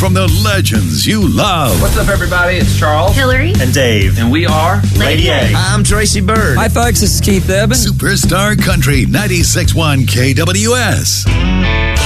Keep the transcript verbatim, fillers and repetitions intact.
from the legends you love. What's up, everybody? It's Charles, Hillary, and Dave, and we are Lady A. I'm Tracy Bird. Hi, folks. This is Keith Eben. Superstar Country ninety-six point one K W S.